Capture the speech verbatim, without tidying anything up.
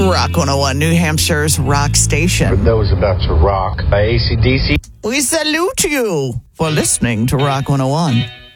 Rock one oh one, New Hampshire's rock For station. those about to rock by A C D C. We salute you for listening to Rock one oh one.